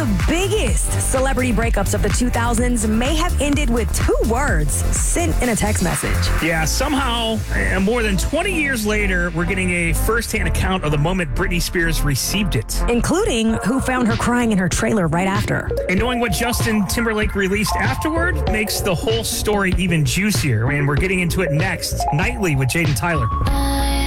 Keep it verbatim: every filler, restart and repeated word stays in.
biggest celebrity breakups of the two thousands may have ended with two words sent in a text message. Yeah, somehow, uh, more than twenty years later, we're getting a first-hand account of the moment Britney Spears received it. Including who found her crying in her trailer right after. And knowing what Justin Timberlake released afterward makes the whole story even juicier. And we're getting into it next, nightly with Jaden Tyler.